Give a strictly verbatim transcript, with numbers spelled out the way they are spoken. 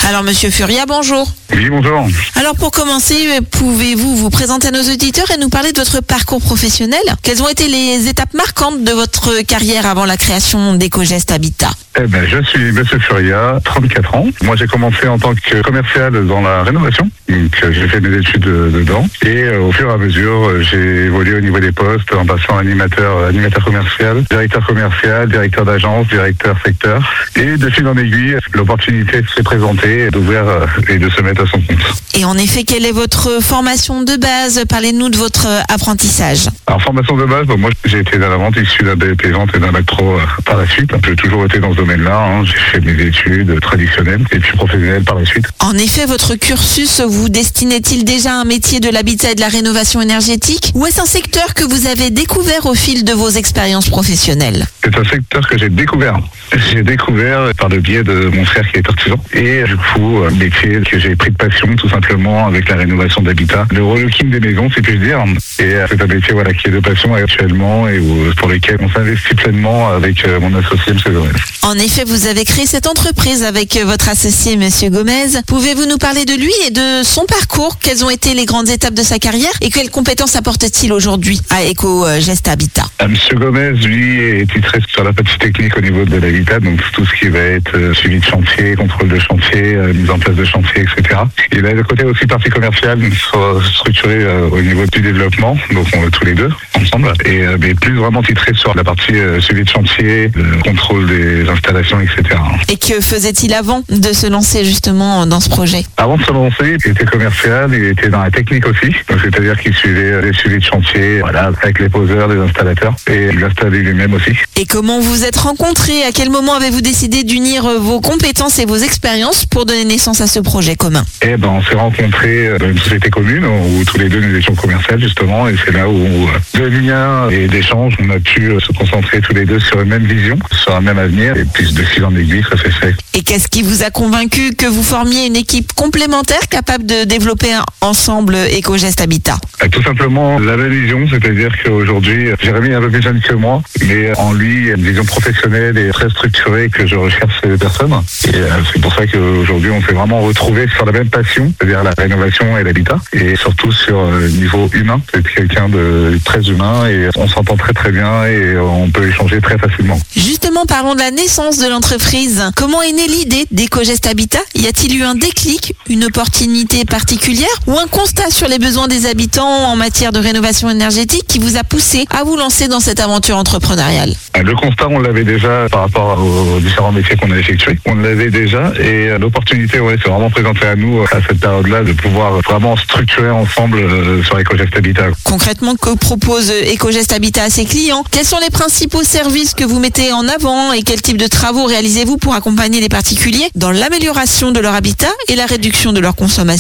Alors Monsieur Furia, bonjour. Oui, bonjour. Alors pour commencer, pouvez-vous vous présenter à nos auditeurs et nous parler de votre parcours professionnel? Quelles ont été les étapes marquantes de votre carrière avant la création d'Ecogest Habitat? Eh ben, je suis Monsieur Furia, trente-quatre ans. Moi, j'ai commencé en tant que commercial dans la rénovation. Donc, euh, j'ai fait mes études euh, dedans. Et euh, au fur et à mesure, euh, j'ai évolué au niveau des postes en passant animateur, euh, animateur commercial, directeur commercial, directeur d'agence, directeur secteur. Et de fil en aiguille, l'opportunité s'est présentée d'ouvrir euh, et de se mettre à son compte. Et en effet, quelle est votre formation de base? Parlez-nous de votre apprentissage. Alors, formation de base, bon, moi, j'ai été dans la vente, issu d'un B E P vente et d'un bac pro euh, par la suite. J'ai toujours été dans ce domaine-là. Hein. J'ai fait mes études traditionnelles et puis professionnelles par la suite. En effet, votre cursus vous destinait-il déjà à un métier de l'habitat et de la rénovation énergétique? Ou est-ce un secteur que vous avez découvert au fil de vos expériences professionnelles? C'est un secteur que j'ai découvert. J'ai découvert par le biais de mon frère qui est artisan. Et du coup, un métier que j'ai pris de passion tout simplement avec la rénovation d'habitat. Le relooking des maisons, si puis dire. Et c'est un métier voilà, qui est de passion actuellement et où, pour lequel on s'investit pleinement avec mon associé, M. Gomez. En effet, vous avez créé cette entreprise avec votre associé, M. Gomez. Pouvez-vous nous parler de lui et de son parcours? Quelles ont été les grandes étapes de sa carrière et quelles compétences apporte-t-il aujourd'hui à Ecogest Habitat? M. Gomez, lui, est titré sur la partie technique au niveau de l'habitat, donc tout ce qui va être euh, suivi de chantier, contrôle de chantier, euh, mise en place de chantier, et cetera. Il a le côté aussi partie commerciale, structuré euh, au niveau du développement, donc on est tous les deux ensemble, et euh, mais plus vraiment titré sur la partie euh, suivi de chantier, le contrôle des installations, et cetera. Et que faisait-il avant de se lancer justement dans ce projet? Avant de se lancer, il était commercial, il était dans la technique aussi, donc c'est-à-dire qu'il suivait les suivis de chantier, voilà, avec les poseurs, les installateurs, et il installait lui-même aussi. Et comment vous êtes rencontrés? À quel moment avez-vous décidé d'unir vos compétences et vos expériences pour donner naissance à ce projet commun? Eh ben, on s'est rencontrés dans une société commune où tous les deux nous étions commerciaux justement, et c'est là où, de liens et d'échanges, on a pu se concentrer tous les deux sur une même vision, sur un même avenir, et puis de fil en aiguille, ça s'est fait. Et qu'est-ce qui vous a convaincu que vous formiez une équipe complémentaire capable de développer ensemble Ecogest Habitat? Tout simplement la même vision, c'est-à-dire qu'aujourd'hui, Jérémy est un peu plus jeune que moi, mais en lui, il y a une vision professionnelle et très structurée que je recherche chez les personnes. Et c'est pour ça qu'aujourd'hui, on s'est vraiment retrouvés sur la même passion, c'est-à-dire la rénovation et l'habitat, et surtout sur le niveau humain. C'est quelqu'un de très humain et on s'entend très très bien et on peut échanger très facilement. Justement, parlons de la naissance de l'entreprise. Comment est née l'idée d'Ecogest Habitat? Y a-t-il eu un déclic, une opportunité particulière ou un constat sur les besoins des habitants en matière de rénovation énergétique qui vous a poussé à vous lancer dans cette aventure entrepreneuriale? Le constat, on l'avait déjà par rapport aux différents métiers qu'on a effectués. On l'avait déjà et l'opportunité, ouais, c'est vraiment présentée à nous à cette période-là de pouvoir vraiment structurer ensemble euh, sur Ecogest Habitat. Concrètement, que propose Ecogest Habitat à ses clients? Quels sont les principaux services que vous mettez en avant et quel type de travaux réalisez-vous pour accompagner les particuliers dans l'amélioration de leur habitat et la réduction de leur consommation?